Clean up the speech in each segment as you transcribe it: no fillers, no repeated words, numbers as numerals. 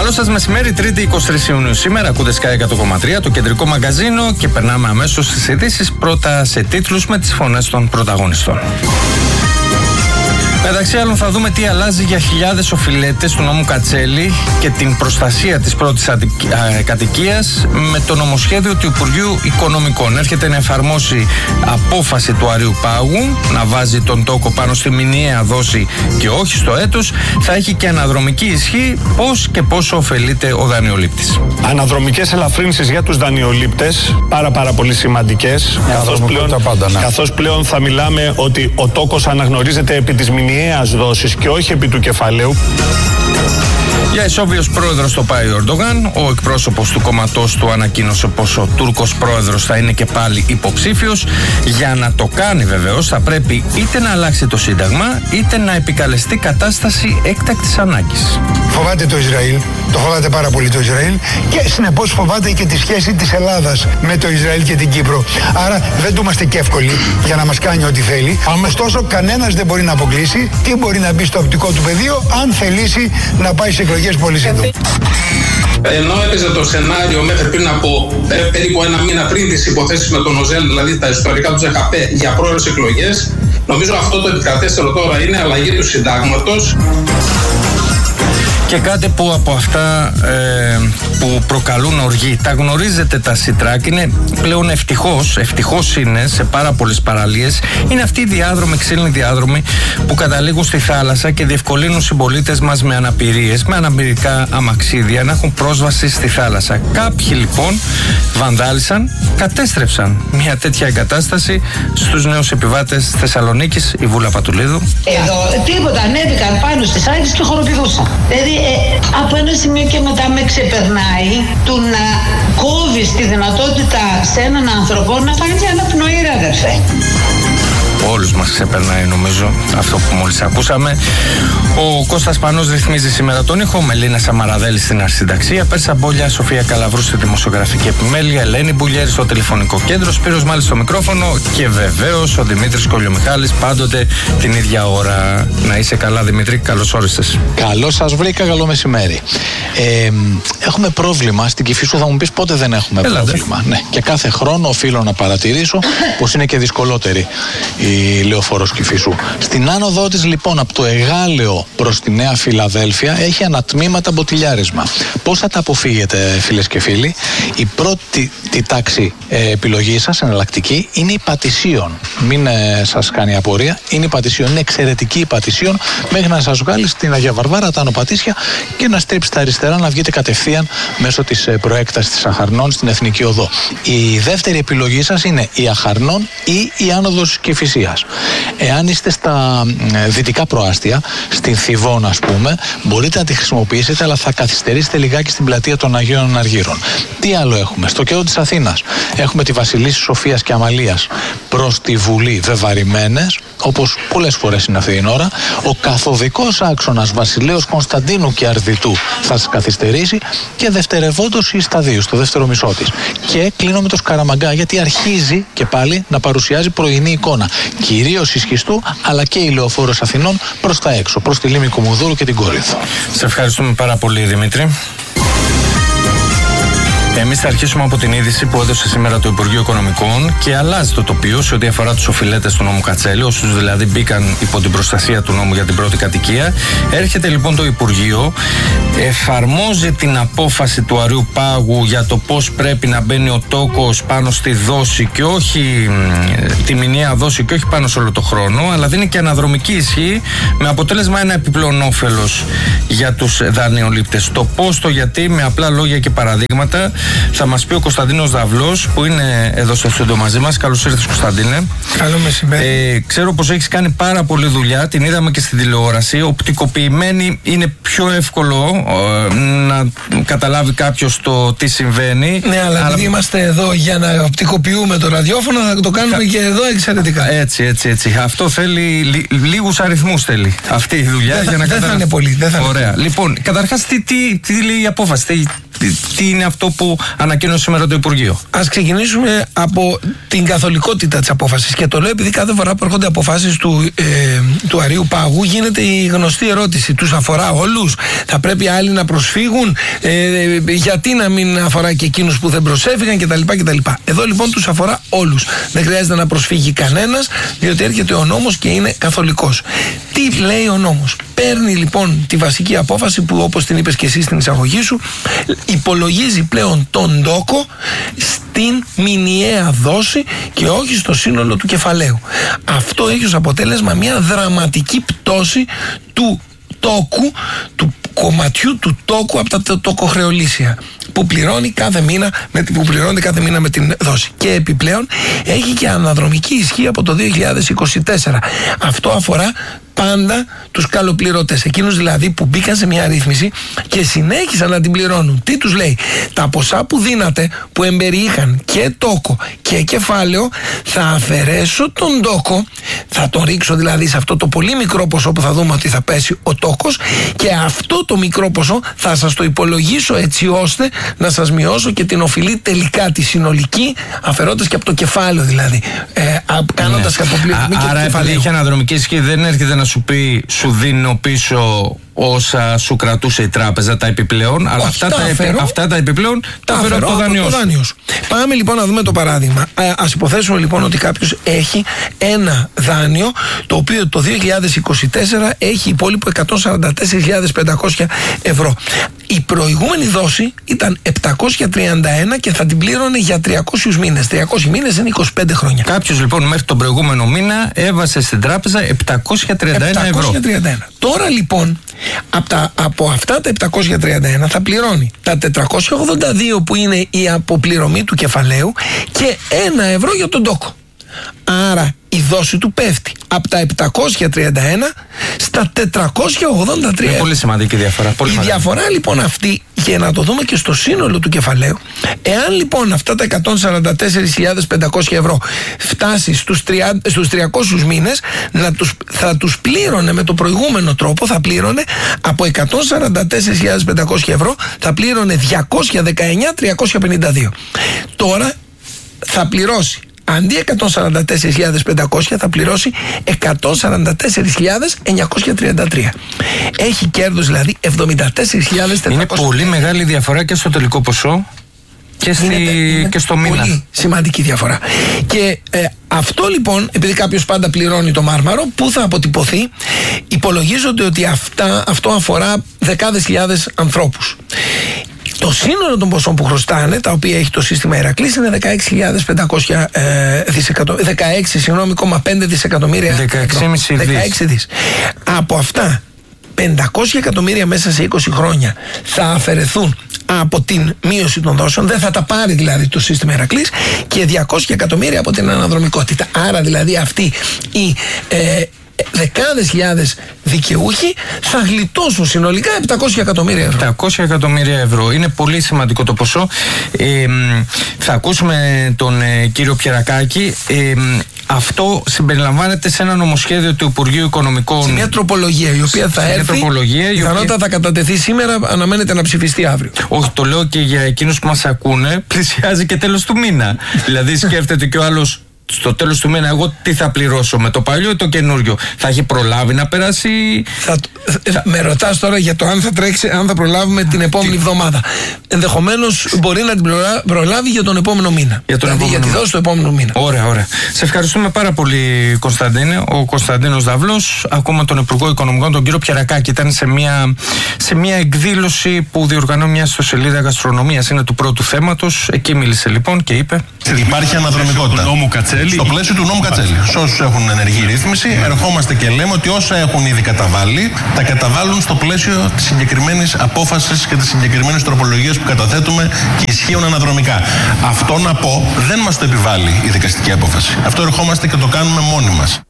Καλό σας μεσημέρι, Τρίτη 23 Ιουνίου. Σήμερα ακούτε Sky 100,3, το κεντρικό μαγκαζίνο, και περνάμε αμέσως στις ειδήσεις. Πρώτα σε τίτλους με τις φωνές των πρωταγωνιστών. Μεταξύ άλλων, θα δούμε τι αλλάζει για χιλιάδες οφειλέτες του νόμου Κατσέλη και την προστασία της πρώτης κατοικίας με το νομοσχέδιο του Υπουργείου Οικονομικών. Έρχεται να εφαρμόσει απόφαση του Αριού Πάγου, να βάζει τον τόκο πάνω στη μηνιαία δόση και όχι στο έτος. Θα έχει και αναδρομική ισχύ πώς και πόσο ωφελείται ο δανειολήπτης. Αναδρομικές ελαφρύνσεις για τους δανειολήπτες, πάρα πολύ σημαντικές, καθώς πλέον θα μιλάμε ότι ο τόκος αναγνωρίζεται επί της μηνιαίας δόσης και όχι επί του κεφαλαίου. Για ισόβιος πρόεδρος το πάει ο Ερντογάν. Ο εκπρόσωπος του κόμματός του ανακοίνωσε πως ο Τούρκος πρόεδρος θα είναι και πάλι υποψήφιος. Για να το κάνει βεβαίως θα πρέπει είτε να αλλάξει το Σύνταγμα είτε να επικαλεστεί κατάσταση έκτακτης ανάγκης. Φοβάται το Ισραήλ, το φοβάται πάρα πολύ το Ισραήλ και συνεπώς φοβάται και τη σχέση της Ελλάδας με το Ισραήλ και την Κύπρο. Άρα δεν του είμαστε και εύκολοι για να μας κάνει ό,τι θέλει. Ωστόσο κανένας δεν μπορεί να αποκλείσει τι μπορεί να μπει στο οπτικό του πεδίο αν θελήσει να πάει σε εκλογές πολύ σύντομα. Ενώ έπαιζε το σενάριο μέχρι πριν από περίπου ένα μήνα πριν τις υποθέσεις με τον Οζέλ, δηλαδή τα ιστορικά του ΖΚΠ για πρόορες εκλογές, νομίζω αυτό το επικρατέστερο τώρα είναι αλλαγή του συντάγματος. Και κάτι που από αυτά που προκαλούν οργή τα γνωρίζετε τα Σιτράκ, είναι πλέον ευτυχώς είναι σε πάρα πολλές παραλίες, είναι αυτοί οι διάδρομοι, ξύλινοι διάδρομοι που καταλήγουν στη θάλασσα και διευκολύνουν συμπολίτες μας με αναπηρίες, με αναπηρικά αμαξίδια να έχουν πρόσβαση στη θάλασσα. Κάποιοι λοιπόν βανδάλισαν, κατέστρεψαν μια τέτοια εγκατάσταση στους νέους επιβάτες Θεσσαλονίκης, η Βούλα Πατουλίδου. Εδώ τίποτα, ανέβηκαν πάνω στις άκρες και χοροπηδούσαν. Δηλαδή από ένα σημείο και μετά με ξεπερνάει του να κόβεις τη δυνατότητα σε έναν άνθρωπο να πάρει αναπνοή, ρε αδερφέ. Όλους μας ξεπερνάει νομίζω αυτό που μόλις ακούσαμε. Ο Κώστας Πανός ρυθμίζει σήμερα τον ήχο, Μελίνα Σαμαραδέλη στην αρχισυνταξία, Πέρσα Μπόλια, Σοφία Καλαβρού στη δημοσιογραφική επιμέλεια, Ελένη Μπουλιέρη στο τηλεφωνικό κέντρο, Σπύρος Μάλης στο μικρόφωνο και βεβαίως ο Δημήτρης Κολιομιχάλης πάντοτε την ίδια ώρα. Να είσαι καλά, Δημήτρη, καλώς όρισες. Καλώς σας βρήκα, καλό μεσημέρι. Έχουμε πρόβλημα στην Κηφισού, θα μου πεις πότε δεν έχουμε πρόβλημα. Ναι, και κάθε χρόνο οφείλω να παρατηρήσω πως είναι και δυσκολότερη η λεωφόρος Κηφισού. Στην άνοδό της λοιπόν από το Εγάλεο προς τη Νέα Φιλαδέλφια έχει ανατμήματα μποτιλιάρισμα. Πώς θα τα αποφύγετε, φίλες και φίλοι? Η πρώτη τάξη επιλογή σας, εναλλακτική, είναι η Πατησίων. Μην σας κάνει απορία, είναι η Πατησίων. Είναι εξαιρετική η Πατησίων μέχρι να σας βγάλει στην Αγία Βαρβάρα, τα Άνω Πατήσια και να στρίψετε αριστερά να βγείτε κατευθείαν μέσω της προέκτασης της Αχαρνών στην Εθνική Οδό. Η δεύτερη επιλογή σας είναι η Αχαρνών ή η άνοδος Κηφισίας. Εάν είστε στα δυτικά προάστια, στην Θηβών ας πούμε, μπορείτε να τη χρησιμοποιήσετε, αλλά θα καθυστερήσετε λιγάκι στην πλατεία των Αγίων Αργύρων. Τι άλλο έχουμε? Στο κέντρο της Αθήνας έχουμε τη Βασιλίσσης Σοφίας και Αμαλίας προς τη Βουλή βεβαρημένες, όπως πολλές φορές είναι αυτή την ώρα. Ο καθοδικός άξονας Βασιλέως Κωνσταντίνου και Αρδιτού θα σας καθυστερήσει και δευτερευόντως η Σταδίου στο δεύτερο μισό της. Και κλείνω με το Σκαραμαγκά, γιατί αρχίζει και πάλι να παρουσιάζει πρωινή εικόνα. Κυρίως η Σχιστού, αλλά και η λεωφόρος Αθηνών προς τα έξω, προς τη Λίμνη Κομοδούρου και την Κόρινθο. Σε ευχαριστούμε πάρα πολύ, Δημήτρη. Εμείς θα αρχίσουμε από την είδηση που έδωσε σήμερα το Υπουργείο Οικονομικών και αλλάζει το τοπίο σε ό,τι αφορά τους οφειλέτες του νόμου Κατσέλη, όσους δηλαδή μπήκαν υπό την προστασία του νόμου για την πρώτη κατοικία. Έρχεται λοιπόν το Υπουργείο, εφαρμόζει την απόφαση του Αριού Πάγου για το πώς πρέπει να μπαίνει ο τόκος πάνω στη δόση και όχι τη μηνιαία δόση και όχι πάνω σε όλο το χρόνο, αλλά δίνει και αναδρομική ισχύ με αποτέλεσμα ένα επιπλέον όφελος για τους δανειολήπτες. Το πώς, το γιατί, με απλά λόγια και παραδείγματα θα μας πει ο Κωνσταντίνος Δαυλός που είναι εδώ στο στούντιο μαζί μας. Καλώς ήρθες, Κωνσταντίνε. Καλό μεσημέρι. Ξέρω πως έχεις κάνει πάρα πολλή δουλειά, την είδαμε και στην τηλεόραση. Οπτικοποιημένη είναι πιο εύκολο να καταλάβει κάποιος το τι συμβαίνει. Ναι, αλλά επειδή είμαστε εδώ για να οπτικοποιούμε το ραδιόφωνο, θα το κάνουμε και εδώ εξαιρετικά. Έτσι. Αυτό θέλει λίγους αριθμούς, θέλει αυτή η δουλειά. Δεν θα είναι πολύ. Ωραία. Λοιπόν, καταρχάς τι λέει η απόφαση, τι είναι αυτό που ανακοίνωσε σήμερα το Υπουργείο? Ας ξεκινήσουμε από την καθολικότητα της απόφασης. Και το λέω επειδή κάθε φορά που έρχονται αποφάσεις του Αρίου Πάγου γίνεται η γνωστή ερώτηση: τους αφορά όλους? όλους? Θα πρέπει άλλοι να προσφύγουν? Γιατί να μην αφορά και εκείνους που δεν προσέφυγαν κτλ. Εδώ λοιπόν τους αφορά όλους. Δεν χρειάζεται να προσφύγει κανένας, διότι έρχεται ο νόμος και είναι καθολικός. Τι λέει ο νόμος? Παίρνει λοιπόν τη βασική απόφαση που, όπως την είπες και εσύ στην εισαγωγή σου, υπολογίζει πλέον τον τόκο στην μηνιαία δόση και όχι στο σύνολο του κεφαλαίου. Αυτό έχει ως αποτέλεσμα μια δραματική πτώση του τόκου, του κομματιού του τόκου από τα τοκοχρεωλήσια που πληρώνει κάθε μήνα με την δόση. Και επιπλέον έχει και αναδρομική ισχύ από το 2024. Αυτό αφορά πάντα τους καλοπληρωτές, εκείνους δηλαδή που μπήκαν σε μια ρύθμιση και συνέχισαν να την πληρώνουν. Τι τους λέει? Τα ποσά που δίνατε, που εμπεριείχαν και τόκο και κεφάλαιο, θα αφαιρέσω τον τόκο, θα τον ρίξω δηλαδή σε αυτό το πολύ μικρό ποσό που θα δούμε ότι θα πέσει ο τόκος, και αυτό το μικρό ποσό θα σας το υπολογίσω έτσι ώστε να σας μειώσω και την οφειλή τελικά τη συνολική, αφαιρώντας και από το κεφάλαιο δηλαδή, κάνοντας αποπληρωμή και άρα επειδή έχει αναδρομική ισχύ δεν έρχεται να σου πει σου δίνω πίσω όσα σου κρατούσε η τράπεζα, τα επιπλέον, αλλά αυτά τα επιπλέον τα αφαιρώ από το δάνειο σου. Πάμε λοιπόν να δούμε το παράδειγμα. Ας υποθέσουμε λοιπόν ότι κάποιος έχει ένα δάνειο το οποίο το 2024 έχει υπόλοιπο 144.500 ευρώ. Η προηγούμενη δόση ήταν 731 και θα την πλήρωνε για 300 μήνες. 300 μήνες είναι 25 χρόνια. Κάποιος λοιπόν μέχρι τον προηγούμενο μήνα έβασε στην τράπεζα 731 ευρώ. Τώρα λοιπόν από αυτά τα 731 θα πληρώνει τα 482 που είναι η αποπληρωμή του κεφαλαίου και 1 ευρώ για τον τόκο. Άρα η δόση του πέφτει από τα 731 στα 483. Είναι πολύ σημαντική διαφορά. Η διαφορά λοιπόν αυτή, για να το δούμε και στο σύνολο του κεφαλαίου, εάν λοιπόν αυτά τα 144.500 ευρώ φτάσει στους 300 μήνες, θα τους πλήρωνε με το προηγούμενο τρόπο, θα πλήρωνε από 144.500 ευρώ, θα πλήρωνε 219.352. Τώρα θα πληρώσει, αντί 144.500 θα πληρώσει 144.933. Έχει κέρδος δηλαδή 74.400. Είναι πολύ μεγάλη διαφορά και στο τελικό ποσό και στο μήνα. Πολύ σημαντική διαφορά. Και αυτό λοιπόν, επειδή κάποιος πάντα πληρώνει το μάρμαρο, που θα αποτυπωθεί, υπολογίζονται ότι αυτό αφορά δεκάδες χιλιάδες ανθρώπους. Το σύνολο των ποσών που χρωστάνε, τα οποία έχει το σύστημα Ηρακλής, είναι 16.500 δισεκατομμύρια. 16,5 δις. Από αυτά 500 εκατομμύρια μέσα σε 20 χρόνια θα αφαιρεθούν από την μείωση των δόσεων, δεν θα τα πάρει δηλαδή το σύστημα Ηρακλής, και 200 εκατομμύρια από την αναδρομικότητα. Άρα δηλαδή αυτοί οι δεκάδες χιλιάδες δικαιούχοι θα γλιτώσουν συνολικά 700 εκατομμύρια ευρώ. 700 εκατομμύρια ευρώ. Είναι πολύ σημαντικό το ποσό. Θα ακούσουμε τον κύριο Πιερακάκη. Αυτό συμπεριλαμβάνεται σε ένα νομοσχέδιο του Υπουργείου Οικονομικών. Σε μια τροπολογία η οποία θα έρθει. Πιθανότατα θα κατατεθεί σήμερα, αναμένεται να ψηφιστεί αύριο. Όχι, το λέω και για εκείνους που μας ακούνε. Πλησιάζει και τέλος του μήνα. Δηλαδή σκέφτεται και ο άλλος, στο τέλος του μήνα, εγώ τι θα πληρώσω, με το παλιό ή το καινούριο? Θα έχει προλάβει να περάσει? Με ρωτάς τώρα για το αν θα τρέξει, αν θα προλάβουμε την επόμενη εβδομάδα. Ενδεχομένως μπορεί να την προλάβει για τον επόμενο μήνα. Για τη δόση του επόμενου μήνα. Ωραία. Σε ευχαριστούμε πάρα πολύ, Κωνσταντίνε. Ο Κωνσταντίνος Δαυλός. Ακόμα τον Υπουργό Οικονομικών, τον κύριο Πιερακάκη. Ήταν σε μια εκδήλωση που διοργανώνει μια ιστοσελίδα γαστρονομίας. Είναι του πρώτου θέματος. Εκεί μίλησε λοιπόν και είπε: Υπάρχει αναδρομικότητα. Στο πλαίσιο του νόμου Κατσέλη. Σε όσους έχουν ενεργή ρύθμιση, ερχόμαστε και λέμε ότι όσα έχουν ήδη καταβάλει, τα καταβάλουν στο πλαίσιο της συγκεκριμένης απόφασης και της συγκεκριμένης τροπολογίας που καταθέτουμε και ισχύουν αναδρομικά. Αυτό να πω, δεν μας το επιβάλλει η δικαστική απόφαση. Αυτό ερχόμαστε και το κάνουμε μόνοι μας.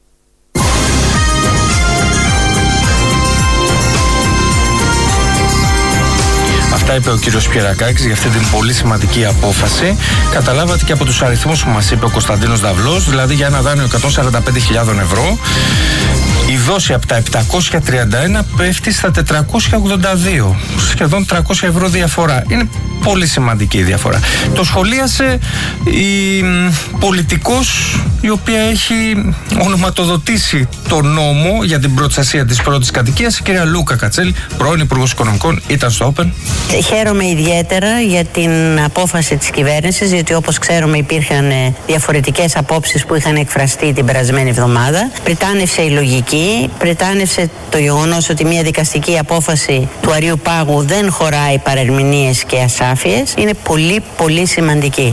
Αυτά είπε ο κύριος Πιερακάκης για αυτή την πολύ σημαντική απόφαση. Καταλάβατε και από τους αριθμούς που μας είπε ο Κωνσταντίνος Δαυλός, δηλαδή για ένα δάνειο 145.000 ευρώ Η δόση από τα 731 πέφτει στα 482. Σχεδόν 300 ευρώ διαφορά. Είναι πολύ σημαντική η διαφορά. Το σχολίασε η πολιτικός η οποία έχει ονοματοδοτήσει το νόμο για την προστασία της πρώτης κατοικίας. Η κυρία Λούκα Κατσέλη, πρώην Υπουργός Οικονομικών, ήταν στο Open. Χαίρομαι ιδιαίτερα για την απόφαση της κυβέρνησης, γιατί όπως ξέρουμε υπήρχαν διαφορετικές απόψεις που είχαν εκφραστεί την περασμένη εβδομάδα. Πριτάνευσε η λογική, πριτάνευσε το γεγονός ότι μια δικαστική απόφαση του Αριού Πάγου δεν χωράει παρερμηνίες και ασάφειες. Είναι πολύ πολύ σημαντική.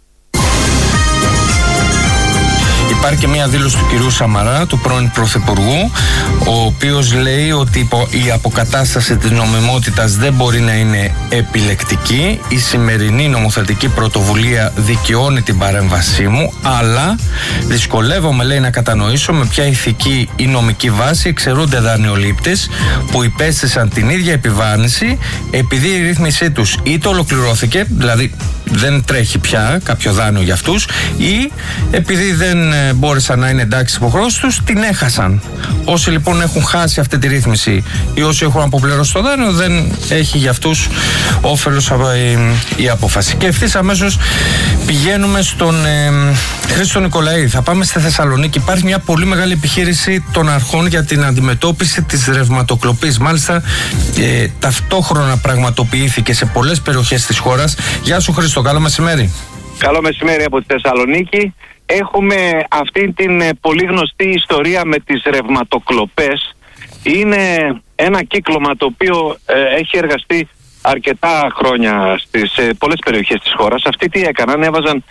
Υπάρχει και μια δήλωση του κυρίου Σαμαρά, του πρώην Πρωθυπουργού, ο οποίος λέει ότι η αποκατάσταση της νομιμότητας δεν μπορεί να είναι επιλεκτική. Η σημερινή νομοθετική πρωτοβουλία δικαιώνει την παρέμβασή μου, αλλά δυσκολεύομαι, λέει, να κατανοήσω με ποια ηθική ή νομική βάση εξαιρούνται δανειολήπτες που υπέστησαν την ίδια επιβάρυνση επειδή η ρύθμισή τους είτε ολοκληρώθηκε, δηλαδή δεν τρέχει πια κάποιο δάνειο για αυτούς, ή επειδή δεν μπόρεσαν να είναι εντάξει υποχρεώσεις τους, την έχασαν. Όσοι λοιπόν έχουν χάσει αυτή τη ρύθμιση ή όσοι έχουν αποπληρώσει το δάνειο, δεν έχει για αυτούς όφελος η απόφαση. Και ευθύς αμέσως πηγαίνουμε στον Χρήστο Νικολαίδη. Θα πάμε στη Θεσσαλονίκη. Υπάρχει μια πολύ μεγάλη επιχείρηση των αρχών για την αντιμετώπιση της ρευματοκλοπής. Μάλιστα, ταυτόχρονα πραγματοποιήθηκε σε πολλές περιοχές της χώρας. Γεια σου Χρήστο, καλό μεσημέρι. Καλό μεσημέρι από τη Θεσσαλονίκη. Έχουμε αυτή την πολύ γνωστή ιστορία με τις ρευματοκλοπές. Είναι ένα κύκλωμα το οποίο έχει εργαστεί αρκετά χρόνια στις πολλές περιοχές της χώρας. Αυτοί τι έκαναν, έβαζαν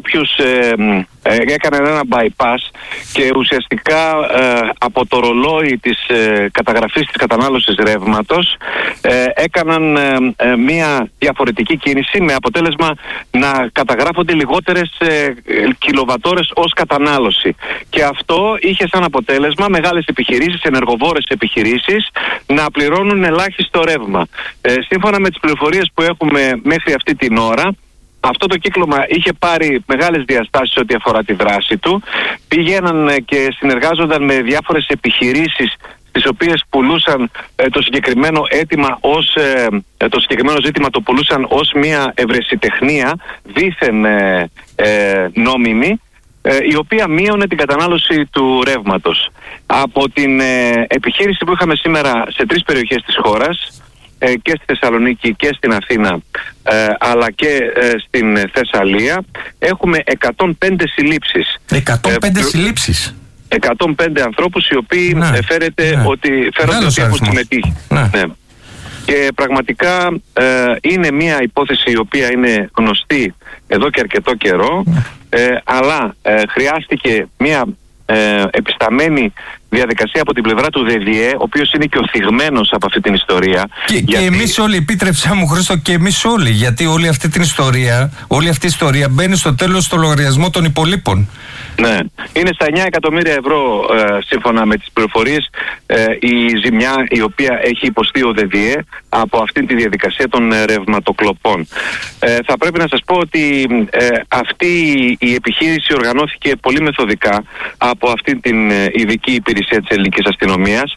έκαναν ένα bypass και ουσιαστικά από το ρολόι της καταγραφής της κατανάλωσης ρεύματος έκαναν μια διαφορετική κίνηση με αποτέλεσμα να καταγράφονται λιγότερες κιλοβατόρες ως κατανάλωση. Και αυτό είχε σαν αποτέλεσμα μεγάλες επιχειρήσεις, ενεργοβόρες επιχειρήσεις να πληρώνουν ελάχιστο ρεύμα. Σύμφωνα με τις πληροφορίες που έχουμε μέχρι αυτή την ώρα, αυτό το κύκλωμα είχε πάρει μεγάλες διαστάσεις ό,τι αφορά τη δράση του. Πήγαιναν και συνεργάζονταν με διάφορες επιχειρήσεις τις οποίες πουλούσαν το συγκεκριμένο ζήτημα το πουλούσαν ως μια ευρεσιτεχνία δήθεν νόμιμη, η οποία μείωνε την κατανάλωση του ρεύματος. Από την επιχείρηση που είχαμε σήμερα σε 3 περιοχές της χώρας, και στη Θεσσαλονίκη και στην Αθήνα, αλλά και στην Θεσσαλία, έχουμε 105 συλλήψεις. 105 συλλήψεις? 105 ανθρώπους οι οποίοι φέρονται ότι έχουν συμμετείχει. Ναι. Και πραγματικά είναι μια υπόθεση η οποία είναι γνωστή εδώ και αρκετό καιρό, αλλά χρειάστηκε μια επισταμένη διαδικασία από την πλευρά του ΔΔΕ, ο οποίος είναι και ο θυγμένος από αυτή την ιστορία. Και εμείς όλοι, επίτρεψέ μου Χρήστο, και εμείς όλοι, γιατί όλη αυτή η ιστορία μπαίνει στο τέλος στο λογαριασμό των υπολείπων. Ναι, είναι στα 9 εκατομμύρια ευρώ σύμφωνα με τις πληροφορίες η ζημιά η οποία έχει υποστεί ο ΔΔΕ από αυτή τη διαδικασία των ρευματοκλοπών. Θα πρέπει να σας πω ότι αυτή η επιχείρηση οργανώθηκε πολύ μεθοδικά από αυτή την ειδική υπηρεσία της ελληνικής αστυνομίας,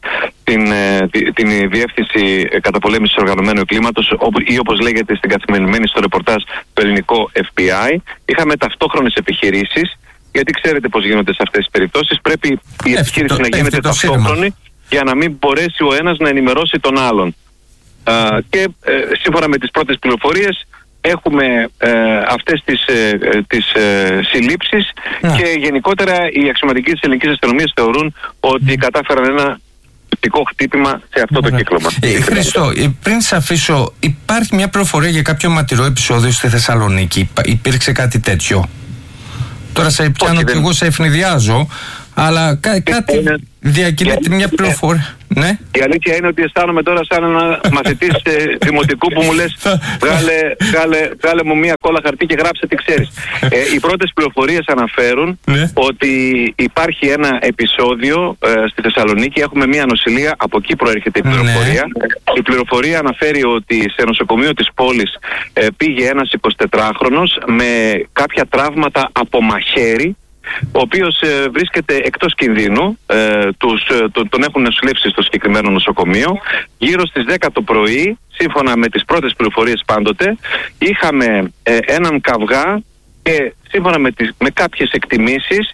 την Διεύθυνση Καταπολέμησης Οργανωμένου Εγκλήματος, ή όπως λέγεται στην καθημερινή στο ρεπορτάζ το ελληνικό FBI. Είχαμε ταυτόχρονες επιχειρήσεις, γιατί ξέρετε πώς γίνονται σε αυτές τις περιπτώσεις. Πρέπει η επιχείρηση να γίνεται ταυτόχρονη για να μην μπορέσει ο ένας να ενημερώσει τον άλλον. Και σύμφωνα με τις πρώτες πληροφορίες έχουμε αυτές τις συλλήψεις και γενικότερα οι αξιωματικοί της ελληνικής αστυνομίας θεωρούν ότι κατάφεραν ένα θετικό χτύπημα σε αυτό το κύκλωμα. Χρήστο, πριν σε αφήσω, υπάρχει μια πληροφορία για κάποιο ματηρό επεισόδιο στη Θεσσαλονίκη? Υπήρξε κάτι τέτοιο? Τώρα σε πιάνω και εγώ σε ευνηδιάζω, αλλά κάτι διακινείται μια πληροφορία. Ναι. Η αλήθεια είναι ότι αισθάνομαι τώρα σαν ένα μαθητής δημοτικού που μου λες βγάλε μου μια κόλλα χαρτί και γράψε τι ξέρεις. Οι πρώτες πληροφορίες αναφέρουν ότι υπάρχει ένα επεισόδιο στη Θεσσαλονίκη. Έχουμε μια νοσηλεία, από εκεί προέρχεται η πληροφορία. Η πληροφορία αναφέρει ότι σε νοσοκομείο της πόλης πήγε ένας 24χρονος με κάποια τραύματα από μαχαίρι ο οποίος βρίσκεται εκτός κινδύνου. Τον έχουν νοσηλεύσει στο συγκεκριμένο νοσοκομείο. Γύρω στις 10 το πρωί, σύμφωνα με τις πρώτες πληροφορίες πάντοτε, είχαμε έναν καυγά και σύμφωνα με κάποιες εκτιμήσεις,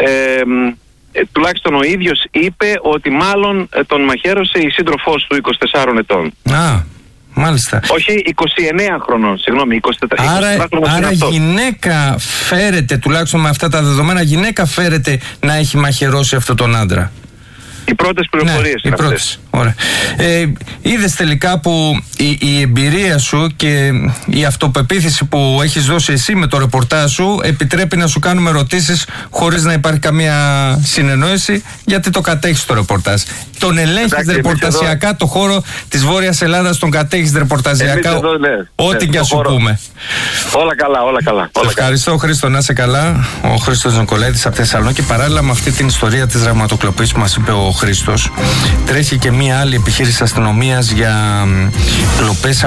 τουλάχιστον ο ίδιος είπε ότι μάλλον τον μαχαίρωσε η σύντροφός του 24 ετών. Μάλιστα. Όχι, 29 χρονών, συγγνώμη, 24. Άρα γυναίκα φέρεται, τουλάχιστον με αυτά τα δεδομένα, γυναίκα φέρεται να έχει μαχαιρώσει αυτόν τον άντρα. Οι πρώτες πληροφορίες είναι αυτές. Ωραία. Είδες τελικά που η εμπειρία σου και η αυτοπεποίθηση που έχεις δώσει εσύ με το ρεπορτάζ σου επιτρέπει να σου κάνουμε ερωτήσεις χωρίς να υπάρχει καμία συνεννόηση, γιατί το κατέχεις το ρεπορτάζ. Τον ελέγχεις ρεπορταζιακά το χώρο της Βόρειας Ελλάδας, τον κατέχεις ρεπορταζιακά, ό,τι και να σου πούμε. Όλα καλά, όλα καλά. Ευχαριστώ, Χρήστο, να είσαι καλά. Ο Χρήστος Νικολαίδης από Θεσσαλονίκη. Παράλληλα με αυτή την ιστορία της ρευματοκλοπής που μας είπε ο Χρήστος, τρέχει και μία άλλη επιχείρηση αστυνομίας για κλοπές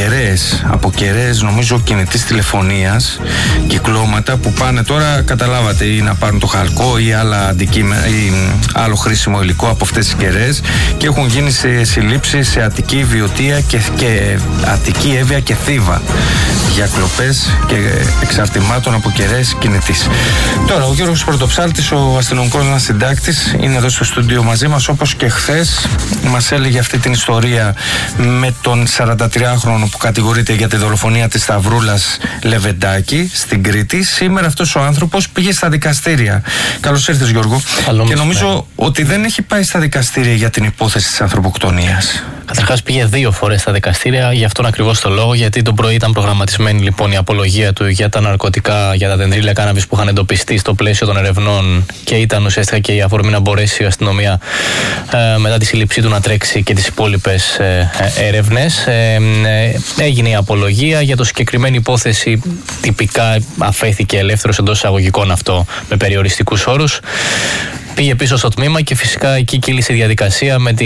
από κεραίες, νομίζω κινητής τηλεφωνίας, κυκλώματα που πάνε τώρα, καταλάβατε, ή να πάρουν το χαλκό ή άλλα αντικείμενα ή άλλο χρήσιμο υλικό από αυτές τις κεραίες, και έχουν γίνει σε συλλήψεις σε Αττική, Βιωτία και Αττική, Εύβοια και Θήβα για κλοπές και εξαρτημάτων από κεραίες κινητής. Τώρα ο Γιώργος Πρωτοψάλτης, ο αστυνομικός μας συντάκτης, είναι εδώ στο στούντιο μαζί μας, όπως και χθες μας έλεγε αυτή την ιστορία με τον 43χρονο που κατηγορείται για τη δολοφονία της Σταυρούλας Λεβεντάκη στην Κρήτη. Σήμερα αυτός ο άνθρωπος πήγε στα δικαστήρια. Καλώς ήρθες, Γιώργο. Και νομίζω ότι δεν έχει πάει στα δικαστήρια για την υπόθεση της ανθρωποκτονίας. Καταρχάς πήγε 2 φορές στα δικαστήρια, γι' αυτόν ακριβώς το λόγο, γιατί τον πρωί ήταν προγραμματισμένη λοιπόν η απολογία του για τα ναρκωτικά, για τα δεντρίλια κάναβης που είχαν εντοπιστεί στο πλαίσιο των ερευνών, και ήταν ουσιαστικά και η αφορμή να μπορέσει η αστυνομία μετά τη σύλληψή του να τρέξει και τις υπόλοιπες έρευνες. Έγινε η απολογία για το συγκεκριμένη υπόθεση, τυπικά αφέθηκε ελεύθερος εντός εισαγωγικών αυτό με περιοριστικούς όρους. Πήγε πίσω στο τμήμα και φυσικά εκεί κύλησε η διαδικασία με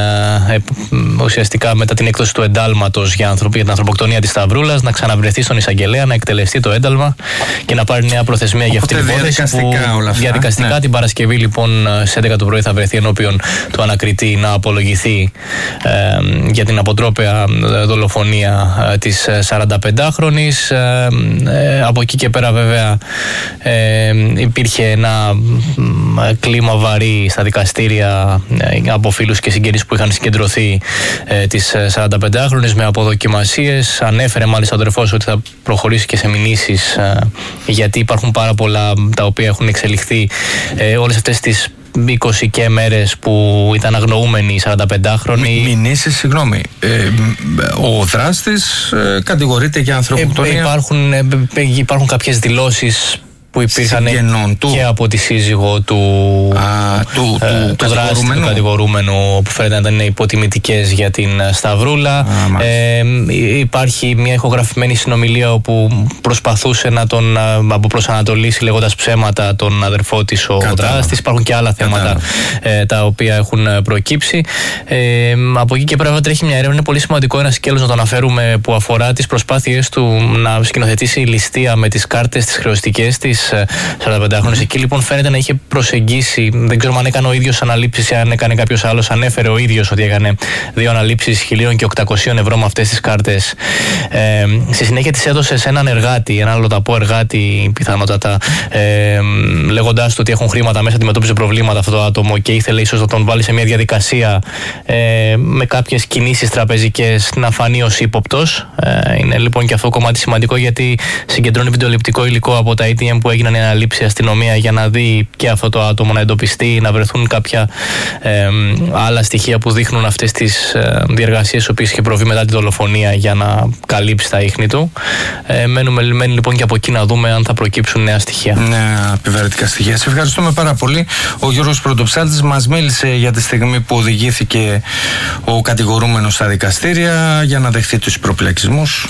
ουσιαστικά μετά την έκδοση του εντάλματος για την ανθρωποκτονία της Σταυρούλας, να ξαναβρεθεί στον εισαγγελέα, να εκτελεστεί το ένταλμα και να πάρει νέα προθεσμία για αυτή την υπόθεση. Διαδικαστικά την Παρασκευή λοιπόν στις 11 το πρωί θα βρεθεί ενώπιον του ανακριτή να απολογηθεί για την αποτρόπαια δολοφονία της 45χρονης. Από εκεί και πέρα βέβαια υπήρχε ένα κλίμα βαρύ στα δικαστήρια από φίλους και συγγενείς που είχαν συγκεντρωθεί της 45χρονης με αποδοκιμασίες. Ανέφερε μάλιστα ο αδερφός ότι θα προχωρήσει και σε μηνύσεις, γιατί υπάρχουν πάρα πολλά τα οποία έχουν εξελιχθεί όλες αυτές τις 20 και μέρες που ήταν αγνοούμενοι οι 45χρονοι. Μηνύσεις, συγγνώμη. Ο δράστης κατηγορείται για ανθρωποκτονία. Υπάρχουν κάποιες δηλώσεις που υπήρχαν και από τη σύζυγο του δράστη, του κατηγορούμενου, που φαίνεται να ήταν υποτιμητικές για την Σταυρούλα. Υπάρχει μια ηχογραφημένη συνομιλία όπου προσπαθούσε να τον αποπροσανατολίσει λέγοντας ψέματα τον αδερφό της ο δράστης. Υπάρχουν και άλλα θέματα τα οποία έχουν προκύψει. Από εκεί και πέρα τρέχει μια έρευνα. Είναι πολύ σημαντικό ένα σκέλος να το αναφέρουμε, που αφορά τις προσπάθειες του να σκηνοθετήσει η ληστεία με τις κάρτες τις χρεωστικές της 45χρονης. Εκεί λοιπόν φαίνεται να είχε προσεγγίσει, δεν ξέρουμε αν έκανε ο ίδιος αναλήψεις ή αν έκανε κάποιος άλλος. Ανέφερε ο ίδιος ότι έκανε 2 αναλήψεις 1.800 ευρώ με αυτές τις κάρτες. Στη συνέχεια τις έδωσε σε έναν εργάτη, έναν αλλοταπό εργάτη πιθανότατα, λέγοντάς του ότι έχουν χρήματα μέσα, αντιμετώπιζε προβλήματα αυτό το άτομο και ήθελε ίσως να τον βάλει σε μια διαδικασία με κάποιες κινήσεις τραπεζικές να φανεί ως ύποπτος. Είναι λοιπόν και αυτό κομμάτι σημαντικό, γιατί συγκεντρώνει βιντεοληπτικό υλικό από τα ATM που έγιναν η αναλήψη αστυνομία για να δει και αυτό το άτομο, να εντοπιστεί, να βρεθούν κάποια άλλα στοιχεία που δείχνουν αυτές τις διεργασίες που είχε προβεί μετά τη δολοφονία για να καλύψει τα ίχνη του. Μένουμε λοιπόν και από εκεί να δούμε αν θα προκύψουν νέα στοιχεία. Νέα επιβαρυντικά στοιχεία. Σε ευχαριστούμε πάρα πολύ. Ο Γιώργος Πρωτοψάλτης μας μίλησε για τη στιγμή που οδηγήθηκε ο κατηγορούμενος στα δικαστήρια για να δεχθεί τους προπλεξισμούς.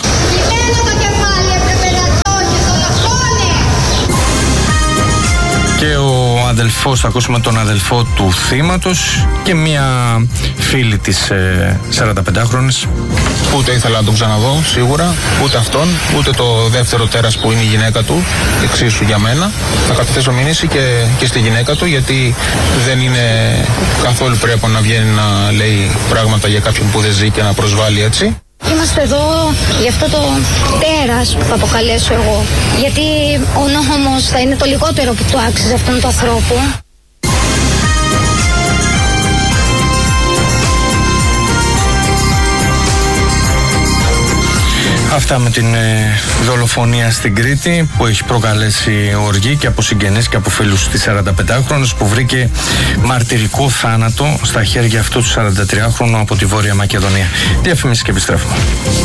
Και ο αδελφός, θα ακούσουμε τον αδελφό του θύματος και μια φίλη της 45χρονης. Ούτε ήθελα να τον ξαναδώ σίγουρα, ούτε αυτόν, ούτε το δεύτερο τέρας που είναι η γυναίκα του, εξίσου για μένα. Θα καταθέσω μήνυση και στη γυναίκα του, γιατί δεν είναι καθόλου πρέπει να βγαίνει να λέει πράγματα για κάποιον που δεν ζει και να προσβάλλει έτσι. Είμαστε εδώ για αυτό το τέρας που θα αποκαλέσω εγώ, γιατί ο νόμος θα είναι το λιγότερο που του άξιζε αυτόν του ανθρώπου. Αυτά με την δολοφονία στην Κρήτη που έχει προκαλέσει οργή και από συγγενείς και από φίλους της 45χρονης που βρήκε μαρτυρικό θάνατο στα χέρια αυτού του 43χρονου από τη Βόρεια Μακεδονία. Διαφημίσεις και επιστρέφουμε.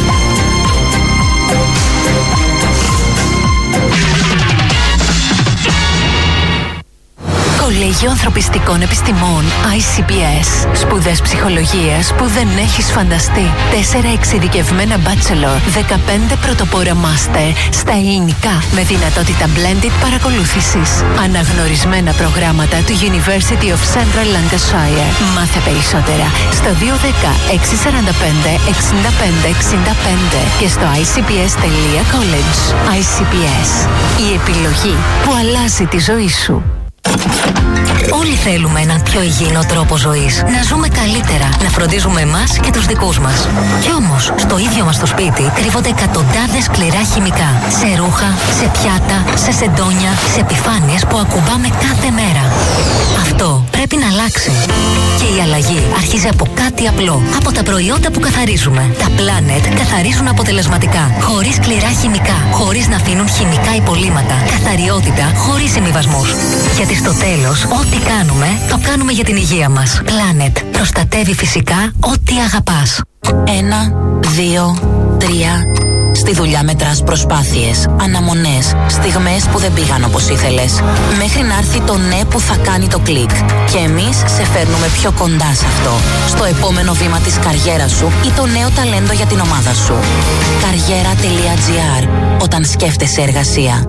Κολέγιο Ανθρωπιστικών Επιστημών ICPS. Σπουδές ψυχολογίας που δεν έχεις φανταστεί. 4 εξειδικευμένα bachelor, 15 πρωτοπόρα master στα ελληνικά με δυνατότητα blended παρακολούθησης. Αναγνωρισμένα προγράμματα του University of Central Lancashire. Μάθε περισσότερα στο 210 645 65 65 και στο icps.college. ICPS. Η επιλογή που αλλάζει τη ζωή σου. Όλοι θέλουμε έναν πιο υγιεινό τρόπο ζωής. Να ζούμε καλύτερα, να φροντίζουμε εμάς και τους δικούς μας. Κι όμως, στο ίδιο μας το σπίτι κρύβονται εκατοντάδες σκληρά χημικά. Σε ρούχα, σε πιάτα, σε σεντόνια, σε επιφάνειες που ακουμπάμε κάθε μέρα. Αυτό πρέπει να αλλάξει. Και η αλλαγή αρχίζει από κάτι απλό. Από τα προϊόντα που καθαρίζουμε. Τα Planet καθαρίζουν αποτελεσματικά. Χωρίς σκληρά χημικά. Χωρίς να αφήνουν χημικά υπολείμματα. Καθαριότητα χωρίς συμβιβασμούς. Γιατί στο τέλος, ό,τι κάνουμε, το κάνουμε για την υγεία μας. Planet. Προστατεύει φυσικά ό,τι αγαπάς. 1, 2, 3. Στη δουλειά μετράς προσπάθειες, αναμονές, στιγμές που δεν πήγαν όπως ήθελες. Μέχρι να έρθει το ναι που θα κάνει το κλικ. Και εμείς σε φέρνουμε πιο κοντά σε αυτό. Στο επόμενο βήμα της καριέρας σου ή το νέο ταλέντο για την ομάδα σου. Καριέρα.gr. Όταν σκέφτεσαι εργασία.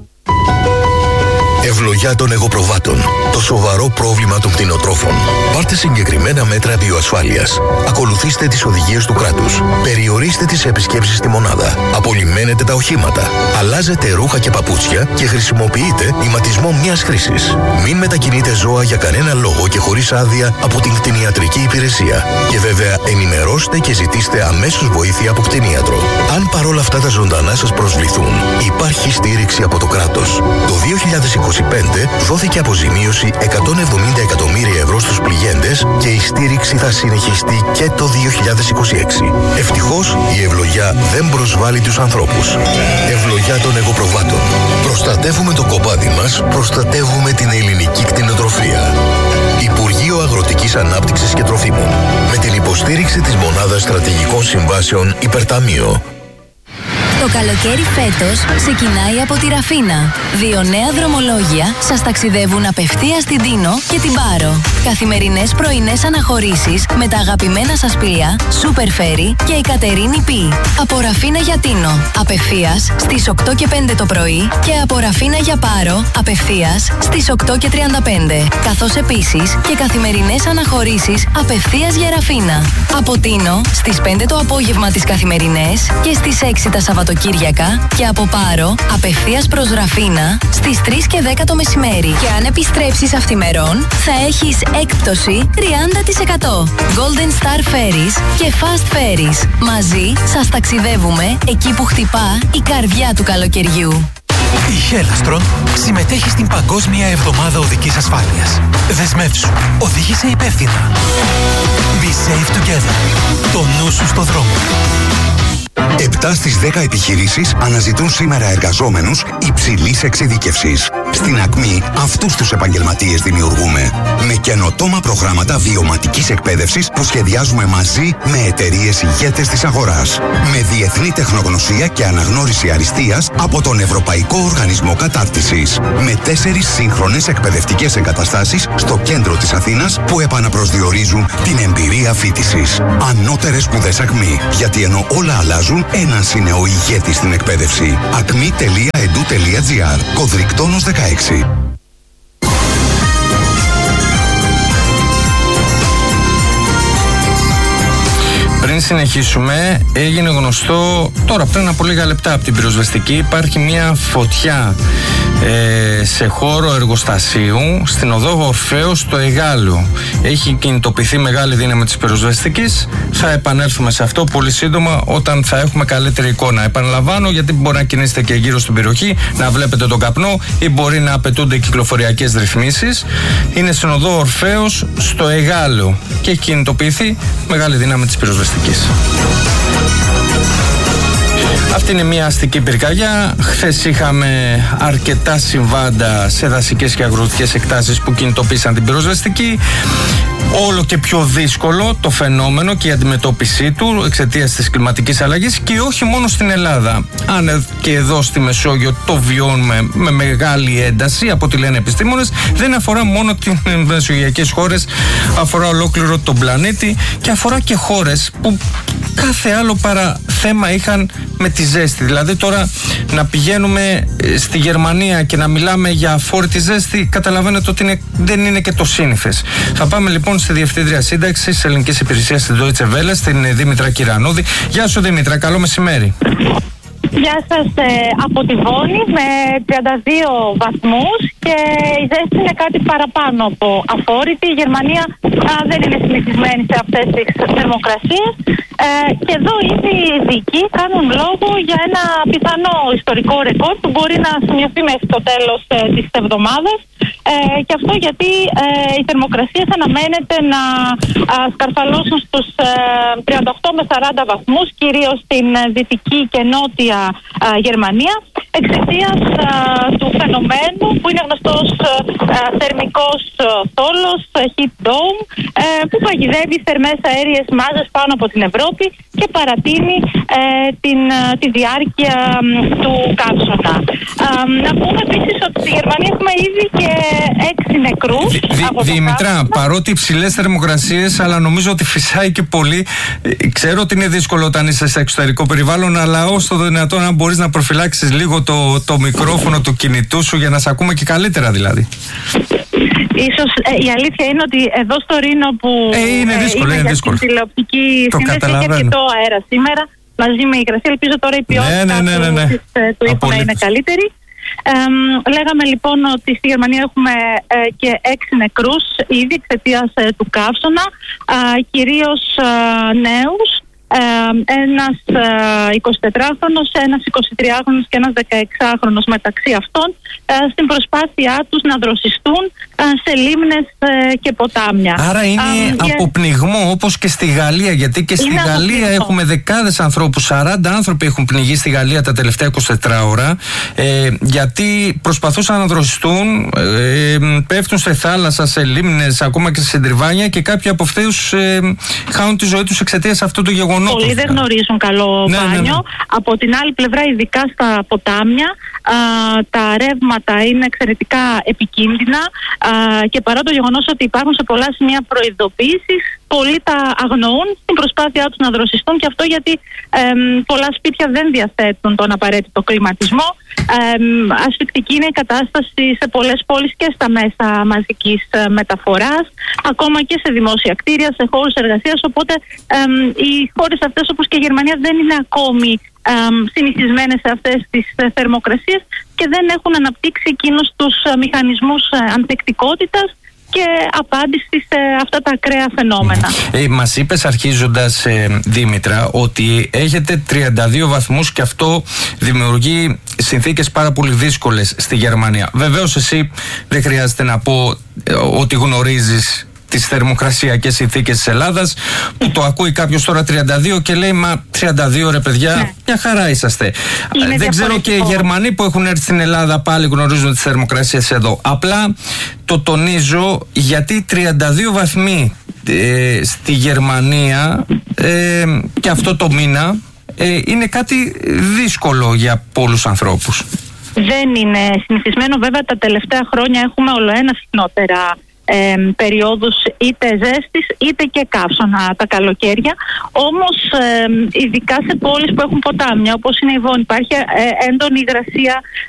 Ευλογιά των εγωπροβάτων. Το σοβαρό πρόβλημα των κτηνοτρόφων. Πάρτε συγκεκριμένα μέτρα βιοασφάλειας. Ακολουθήστε τις οδηγίες του κράτους. Περιορίστε τις επισκέψεις στη μονάδα. Απολυμμένετε τα οχήματα. Αλλάζετε ρούχα και παπούτσια και χρησιμοποιείτε ηματισμό μιας χρήσης. Μην μετακινείτε ζώα για κανένα λόγο και χωρίς άδεια από την κτηνιατρική υπηρεσία. Και βέβαια ενημερώστε και ζητήστε αμέσως βοήθεια από κτηνίατρο. Αν παρόλα αυτά τα ζωντανά σας προσβληθούν, υπάρχει στήριξη από το κράτος. Το 2025 δόθηκε αποζημίωση 170 εκατομμύρια ευρώ στους πληγέντες και η στήριξη θα συνεχιστεί και το 2026. Ευτυχώς η ευλογιά δεν προσβάλλει τους ανθρώπους. Ευλογιά των εγωπροβάτων. Προστατεύουμε το κοπάδι μας, προστατεύουμε την ελληνική κτηνοτροφία. Υπουργείο Αγροτικής Ανάπτυξης και Τροφίμων. Με την υποστήριξη της Μονάδας Στρατηγικών Συμβάσεων Υπερταμείο. Το καλοκαίρι φέτος ξεκινάει από τη Ραφίνα. 2 νέα δρομολόγια σας ταξιδεύουν απευθείας στην Τίνο και την Πάρο. Καθημερινές πρωινές αναχωρήσεις με τα αγαπημένα σας πλοία Super Ferry και η Κατερίνη Π. Από Ραφίνα για Τίνο, απευθείας στις 8 και 5 το πρωί και από Ραφίνα για Πάρο, απευθείας στις 8 και 35. Καθώς επίσης και καθημερινές αναχωρήσεις απευθείας για Ραφίνα. Από Τίνο στις 5 το απόγευμα τις καθημερινές και στις 6 τα Σαββατοκύριακα και από Πάρο απευθείας προς Ραφίνα στις 3 και 10 το μεσημέρι. Και αν επιστρέψεις αυθημερών θα έχεις έκπτωση 30%. Golden Star Ferries και Fast Ferries. Μαζί σας ταξιδεύουμε εκεί που χτυπά η καρδιά του καλοκαιριού. Η Χέλαστρον συμμετέχει στην Παγκόσμια Εβδομάδα Οδικής Ασφάλειας. Δεσμεύσου. Οδήγησε υπεύθυνα. Be safe together. Το νου σου στο δρόμο. 7 στις 10 επιχειρήσεις αναζητούν σήμερα εργαζόμενους υψηλής εξειδίκευσης. Στην Ακμή αυτούς τους επαγγελματίες δημιουργούμε. Με καινοτόμα προγράμματα βιωματικής εκπαίδευσης που σχεδιάζουμε μαζί με εταιρείες ηγέτες της αγοράς. Με διεθνή τεχνογνωσία και αναγνώριση αριστείας από τον Ευρωπαϊκό Οργανισμό Κατάρτισης. Με 4 σύγχρονες εκπαιδευτικές εγκαταστάσεις στο κέντρο της Αθήνας που επαναπροσδιορίζουν την εμπειρία φοιτησης. Ανώτερες σπουδές Ακμή. Γιατί ενώ όλα αλλάζουν, ένας είναι ο ηγέτης στην εκπαίδευση. acme.edu.gr. Κωδρικτόνος 16. Πριν συνεχίσουμε, έγινε γνωστό τώρα πριν από λίγα λεπτά από την πυροσβεστική, υπάρχει μια φωτιά σε χώρο εργοστασίου στην οδό Ορφέως στο Εγάλεο. Έχει κινητοποιηθεί μεγάλη δύναμη της πυροσβεστικής. Θα επανέλθουμε σε αυτό πολύ σύντομα όταν θα έχουμε καλύτερη εικόνα. Επαναλαμβάνω, γιατί μπορεί να κινήσετε και γύρω στην περιοχή, να βλέπετε τον καπνό ή μπορεί να απαιτούνται κυκλοφοριακές ρυθμίσεις. Είναι στην οδό Ορφέως στο Εγάλεο και έχει κινητοποιηθεί μεγάλη δύναμη της πυροσβεστικής. Αυτή είναι μια αστική πυρκαγιά. Χθες είχαμε αρκετά συμβάντα σε δασικές και αγροτικές εκτάσεις που κινητοποίησαν την πυροσβεστική. Όλο και πιο δύσκολο το φαινόμενο και η αντιμετώπιση του εξαιτίας της κλιματικής αλλαγής και όχι μόνο στην Ελλάδα. Αν και εδώ στη Μεσόγειο το βιώνουμε με μεγάλη ένταση, από ό,τι λένε επιστήμονες, δεν αφορά μόνο τις μεσογειακές χώρες, αφορά ολόκληρο τον πλανήτη και αφορά και χώρες που κάθε άλλο παρά θέμα είχαν με τη ζέστη. Δηλαδή τώρα να πηγαίνουμε στη Γερμανία και να μιλάμε για αφόρητη ζέστη, καταλαβαίνετε ότι δεν είναι και το σύνηθες. Θα πάμε λοιπόν στη Διευθύντρια Σύνταξης της Ελληνικής Υπηρεσίας της Deutsche Welle, στην Δήμητρα Κυρανούδη. Γεια σου Δήμητρα, καλό μεσημέρι. Γεια σας, από τη Βόνη με 32 βαθμούς και η ζέστη είναι κάτι παραπάνω από αφόρητη. Η Γερμανία δεν είναι συνηθισμένη σε αυτές τις θερμοκρασίες και εδώ ήδη οι ειδικοί κάνουν λόγο για ένα πιθανό ιστορικό ρεκόρ που μπορεί να σημειωθεί μέχρι το τέλος της εβδομάδας. Και αυτό γιατί οι θερμοκρασίες αναμένεται να σκαρφαλώσουν στους 38 με 40 βαθμούς, κυρίως στην δυτική και νότια Γερμανία, εξαιτίας του φαινομένου που είναι γνωστός θερμικός θόλος, heat dome, που παγιδεύει θερμές αέριες μάζες πάνω από την Ευρώπη και παρατείνει τη διάρκεια του καύσωνα. Να πούμε επίσης ότι στη Γερμανία έχουμε ήδη και 6 νεκρούς. Δήμητρα, παρότι υψηλές θερμοκρασίες, αλλά νομίζω ότι φυσάει και πολύ. Ξέρω ότι είναι δύσκολο όταν είσαι σε εξωτερικό περιβάλλον, αλλά όσο το δυνατόν αν μπορείς να προφυλάξεις λίγο το μικρόφωνο του κινητού σου για να σε ακούμε και καλύτερα δηλαδή. Ίσως η αλήθεια είναι ότι εδώ στο Ρήνο που είναι δύσκολο, είναι δύσκολο. Στην τηλεοπτική σύνδεση έχει αρκετό αέρα σήμερα μαζί με υγρασία. Ελπίζω τώρα η ποιότητα του ήχου να είναι καλύτερη. Λέγαμε λοιπόν ότι στη Γερμανία έχουμε και 6 νεκρούς ήδη εξαιτίας του καύσωνα, κυρίως νέους, ένας 24χρονος, ένας 23χρονος και ένας 16χρονος μεταξύ αυτών, στην προσπάθειά τους να δροσιστούν σε λίμνες και ποτάμια. Άρα είναι από πνιγμό, όπως και στη Γαλλία, γιατί και στη Γαλλία έχουμε δεκάδες ανθρώπους, 40 άνθρωποι έχουν πνιγεί στη Γαλλία τα τελευταία 24 ώρα, γιατί προσπαθούσαν να δροσιστούν, πέφτουν σε θάλασσα, σε λίμνες, ακόμα και σε συντριβάνια, και κάποιοι από αυτούς χάνουν τη ζωή τους εξαιτίας αυτού του γεγονότος. Πολλοί δεν γνωρίζουν καλό μπάνιο. Από την άλλη πλευρά, ειδικά στα ποτάμια, τα ρεύματα είναι εξαιρετικά επικίνδυνα και παρά το γεγονός ότι υπάρχουν σε πολλά σημεία προειδοποίησεις, πολλοί τα αγνοούν στην προσπάθειά τους να δροσιστούν, και αυτό γιατί πολλά σπίτια δεν διαθέτουν τον απαραίτητο κλιματισμό. Ασφυκτική είναι η κατάσταση σε πολλές πόλεις και στα μέσα μαζικής μεταφοράς, ακόμα και σε δημόσια κτίρια, σε χώρους εργασίας, οπότε οι χώρες αυτές, όπως και η Γερμανία, δεν είναι ακόμη συνηθισμένες σε αυτές τις θερμοκρασίες και δεν έχουν αναπτύξει εκείνους τους μηχανισμούς ανθεκτικότητας και απάντηση σε αυτά τα ακραία φαινόμενα. Μας είπες αρχίζοντας, Δήμητρα, ότι έχετε 32 βαθμούς και αυτό δημιουργεί συνθήκες πάρα πολύ δύσκολες στη Γερμανία. Βεβαίως εσύ δεν χρειάζεται να πω ότι γνωρίζεις τις θερμοκρασιακές συνθήκες της Ελλάδας, που το ακούει κάποιος τώρα 32 και λέει μα 32 ρε παιδιά, μια χαρά είσαστε. Δεν ξέρω και οι Γερμανοί που έχουν έρθει στην Ελλάδα πάλι γνωρίζουν τις θερμοκρασίες εδώ. Απλά το τονίζω γιατί 32 βαθμοί στη Γερμανία και αυτό το μήνα είναι κάτι δύσκολο για πολλούς ανθρώπους. Δεν είναι συνηθισμένο, βέβαια τα τελευταία χρόνια έχουμε ολοένα συχνότερα περιόδους είτε ζέστης είτε και καύσωνα τα καλοκαίρια. Όμως ειδικά σε πόλεις που έχουν ποτάμια όπως είναι η Βόνη υπάρχει έντονη υγρασία,